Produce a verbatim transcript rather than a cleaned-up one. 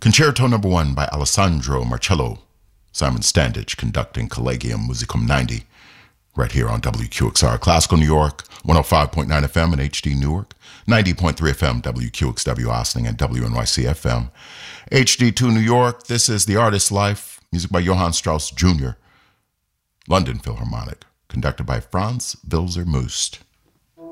Concerto Number One by Alessandro Marcello, Simon Standage conducting Collegium Musicum ninety, right here on W Q X R Classical New York, one oh five point nine F M and H D Newark, ninety point three F M W Q X W Ossining, and W N Y C F M. H D two New York, this is The Artist's Life, music by Johann Strauss Junior, London Philharmonic, conducted by Franz Wilser Must.